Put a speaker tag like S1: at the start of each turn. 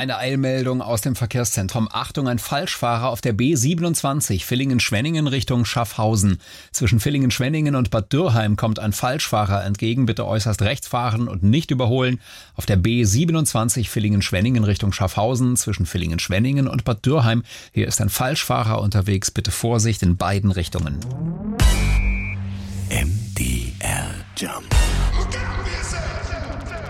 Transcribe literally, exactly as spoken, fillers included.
S1: Eine Eilmeldung aus dem Verkehrszentrum. Achtung, ein Falschfahrer auf der B siebenundzwanzig Villingen-Schwenningen Richtung Schaffhausen. Zwischen Villingen-Schwenningen und Bad Dürrheim kommt ein Falschfahrer entgegen. Bitte äußerst rechts fahren und nicht überholen. Auf der B siebenundzwanzig Villingen-Schwenningen Richtung Schaffhausen zwischen Villingen-Schwenningen und Bad Dürrheim. Hier ist ein Falschfahrer unterwegs. Bitte Vorsicht in beiden Richtungen.
S2: M D R Jump.